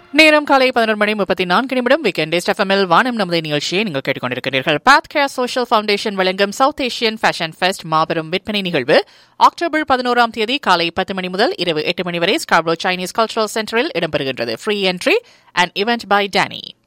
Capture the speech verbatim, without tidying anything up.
நேரம் காலை பதினொரு மணி முப்பத்தி நான்கு நிமிடம் வீக்கெண்ட் எஃப்எம்எல் வானம் நமது நிகழ்ச்சியை நீங்கள் கேட்டுக்கொண்டிருக்கிறீர்கள். பாத் கேர் சோஷியல் ஃபவுண்டேஷன் வழங்கும் சவுத் ஏசியன் ஃபேஷன் ஃபெஸ்ட் மாபெரும் விற்பனை நிகழ்வு அக்டோபர் பதினோராம் தேதி காலை பத்து மணி முதல் இரவு எட்டு மணி வரை ஸ்கார்பரோ சைனீஸ் கல்ச்சரல் சென்டரில் இடம்பெறுகின்றது. Free entry and event by Danny.